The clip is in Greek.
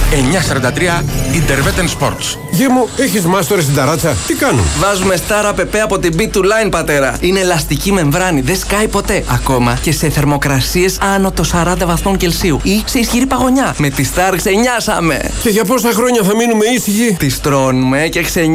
943 Interveten Sports. Γε μου, έχεις μάστορες στην ταράτσα. Τι κάνουν? Βάζουμε Star App από την B2 Line, πατέρα. Είναι ελαστική μεμβράνη, δεν σκάει ποτέ. Ακόμα και σε θερμοκρασίες άνω των 40 βαθμών Κελσίου ή σε ισχυρή παγωνιά. Με τη Star ξενιάσαμε. Και για πόσα χρόνια θα μείνουμε ήσυχοι? Τις τρώνουμε και ξενιάσαμε.